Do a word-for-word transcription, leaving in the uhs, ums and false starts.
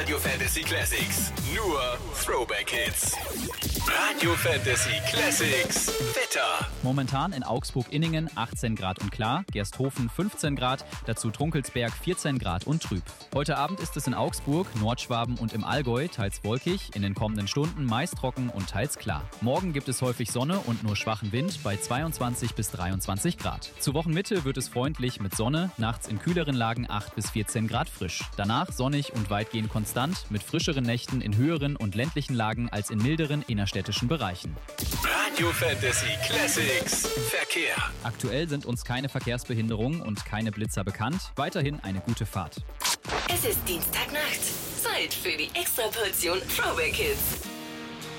Radio Fantasy Classics. Nur Throwback Hits. Radio Fantasy Classics. Wetter. Momentan in Augsburg-Inningen achtzehn Grad und klar, Gersthofen fünfzehn Grad, dazu Trunkelsberg vierzehn Grad und trüb. Heute Abend ist es in Augsburg, Nordschwaben und im Allgäu teils wolkig, in den kommenden Stunden meist trocken und teils klar. Morgen gibt es häufig Sonne und nur schwachen Wind bei zweiundzwanzig bis dreiundzwanzig Grad. Zur Wochenmitte wird es freundlich mit Sonne, nachts in kühleren Lagen acht bis vierzehn Grad frisch. Danach sonnig und weitgehend konstant mit frischeren Nächten in höheren und ländlichen Lagen als in milderen innerstädtischen Bereichen. Radio Fantasy Classics. Verkehr. Aktuell sind uns keine Verkehrsbehinderungen und keine Blitzer bekannt. Weiterhin eine gute Fahrt. Es ist Dienstagnacht. Zeit für die Extraportion Throwback Hits.